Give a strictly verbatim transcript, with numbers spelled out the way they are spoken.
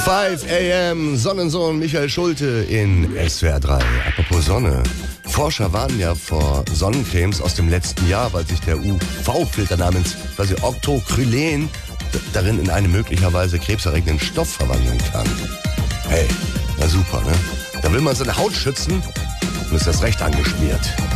fünf a m Sonnensohn Michael Schulte in S W R drei. Apropos Sonne. Forscher warnen ja vor Sonnencremes aus dem letzten Jahr, weil sich der U V-Filter namens quasi Octocrylen darin in einen möglicherweise krebserregenden Stoff verwandeln kann. Hey, na super, ne? Da will man seine Haut schützen und ist das recht angeschmiert.